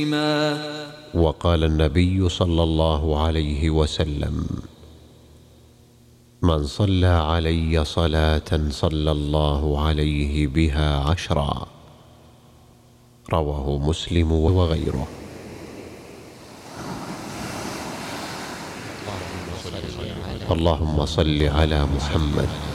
وقال النبي صلى الله عليه وسلم: من صلى علي صلاة صلى الله عليه بها 10. رواه مسلم وغيره. اللهم صل على محمد